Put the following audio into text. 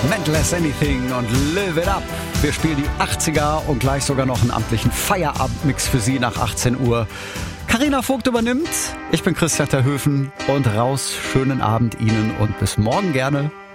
Mental as Anything und Live It Up. Wir spielen die 80er und gleich sogar noch einen amtlichen Feierabendmix für Sie nach 18 Uhr. Carina Vogt übernimmt. Ich bin Christian Terhöfen und raus. Schönen Abend Ihnen und bis morgen gerne.